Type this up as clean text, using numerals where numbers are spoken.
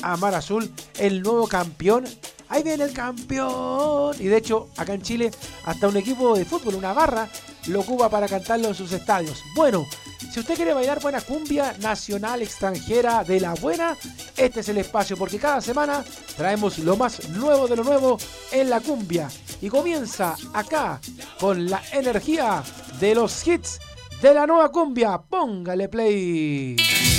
a Mar Azul, el nuevo campeón. Ahí viene el campeón. Y de hecho, acá en Chile, hasta un equipo de fútbol, una barra, lo ocupa para cantarlo en sus estadios. Bueno, si usted quiere bailar buena cumbia nacional, extranjera, de la buena, este es el espacio, porque cada semana traemos lo más nuevo de lo nuevo en la cumbia. Y comienza acá con la energía de los hits de la nueva cumbia. Póngale play.